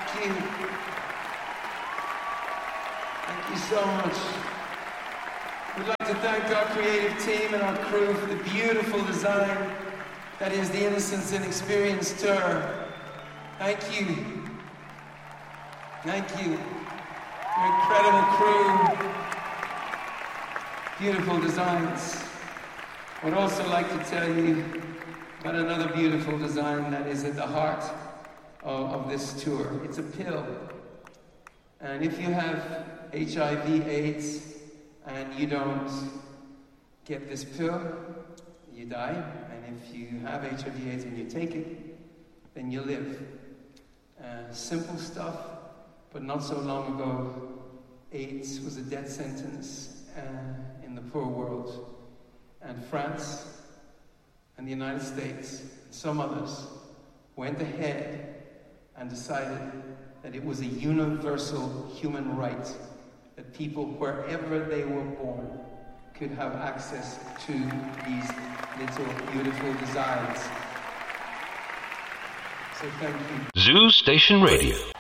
you. Thank you so much. We'd like to thank our creative team and our crew for the beautiful design that is the Innocence and Experience Tour. Thank you. Thank you. Your incredible crew. Beautiful designs. I'd also like to tell you about another beautiful design that is at the heart of this tour. It's a pill. And if you have HIV/AIDS and you don't get this pill, you die. And if you have HIV/AIDS and you take it, then you live. Simple stuff, but not so long ago, AIDS was a death sentence in the poor world. And France and the United States, and some others, went ahead and decided that it was a universal human right that people, wherever they were born, could have access to these little beautiful designs. So thank you. Zoo Station Radio.